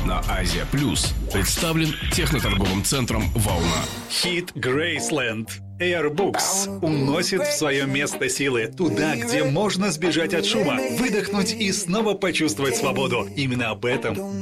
на Азия Плюс представлен техноторговым центром «Волна». Хит Graceland. Airbooks уносит в свое место силы туда, где можно сбежать от шума, выдохнуть и снова почувствовать свободу. Именно об этом